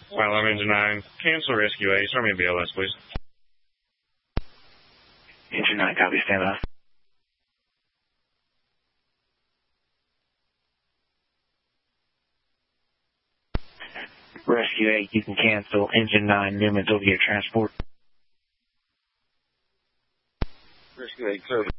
Wildlife Engine 9, cancel Rescue 8. Start me a BLS, please. Engine 9, copy, stand by. Rescue 8, you can cancel. Engine 9, Newman's over your transport. Rescue 8, clear.